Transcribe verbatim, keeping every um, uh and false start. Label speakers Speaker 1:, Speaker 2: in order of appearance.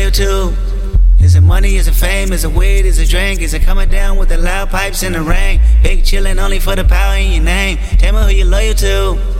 Speaker 1: loyal to? Is it money, is it fame, is it weed, is it drink? Is it coming down with the loud pipes in the rain? Big chillin' only for the power in your name. Tell me who you loyal to.